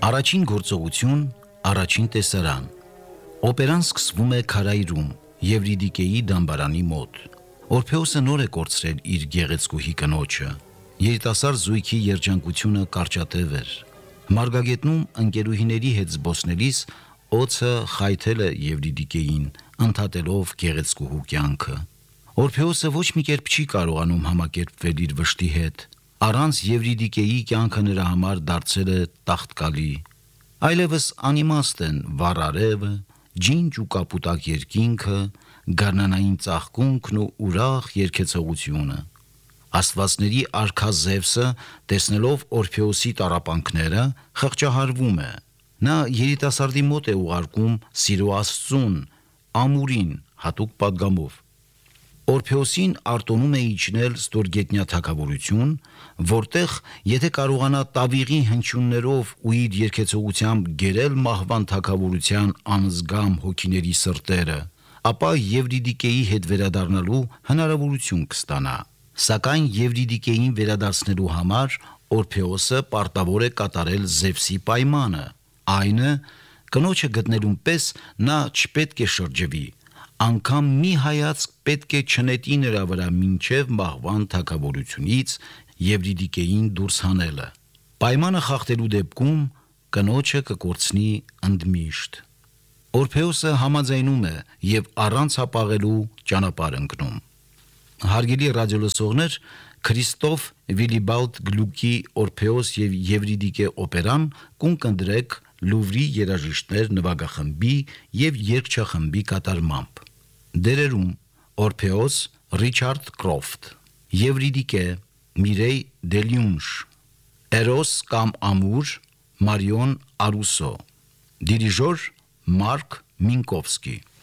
Առաջին գործողություն, առաջին տեսարան։ Օպերան սկսվում է քարայրում Եվրիդիկեի դամբարանի մոտ։ Օրփեոսը նոր է կորցրել իր գեղեցկուհի կնոջը։ Երիտասարդ զույգի երջանկությունը կարճատև էր։ Մարգագետնում ընկերուհիների հետ զբոսնելիս օձը խայթել է Եվրիդիկեին, ընդհատելով գեղեցկուհու կյանքը։ Օրփեոսը ոչ մի կերպ չի կարողանում համակերպվել իր վշտի հետ։ Առանց Եվրիդիկեի կյանքը նրա համար դարձել է տաղտկալի։ Այլևս անիմաստ են վառ արևը, ջինջ ու կապուտակ երկինքը, գարնանային ծաղկունքն ու ուրախ երգեցողությունը։ Աստվածների արքա Զևսը, տեսնելով Օրփեոսի տառապանքները, խղճահարվում է։ Նա երիտասարդի մոտ է ուղարկում սիրո աստծուն, ամուրին, հատուկ պատգամով։ Օրփեոսին արտոնում է իջնել ստորգետնյա թագավորություն, որտեղ եթե կարողանա տավիղի հնչյուններով ու իր երգեցողությամբ գերել մահվան թագավորության անզգամ հոգիների սրտերը, ապա Եվրիդիկեի հետ վերադառնալու հնարավորություն կստանա։ Սակայն Եվրիդիկեին վերադարձնելու համար Օրփեոսը պարտավոր է կատարել Զևսի պայմանը, այն է, կնոջը գտնելուն պես նա չպետք է շրջվի, անգամ մի հայացք պետք է չնետի նրա վրա մինչև մահվան թագավորությունից Եվրիդիկեին դուրս հանելը։ Պայմանը խախտելու դեպքում կնոջը կկորցնի ընդմիշտ։ Օրփեոսը համաձայնում է եւ առանց հապաղելու ճանապարհ ընկնում։ Հարգելի ռադիոլսողներ, Քրիստոֆ Վիլիբալդ Գլուկի Օրփեոս եւ Եվրիդիկե օպերան կունկնդրեք Լուվրի երաժիշտներ նվագախմբի եւ երգչախմբի կատարմամբ։ Դերերում Օրփեոս Ռիչարդ Կրոֆտ, Եվրիդիկե Միրեյ Դելյունշ, Էրոս կամ Ամուր Մարիոն Արուսո, դիրիժոր Մարկ Մինկովսկի։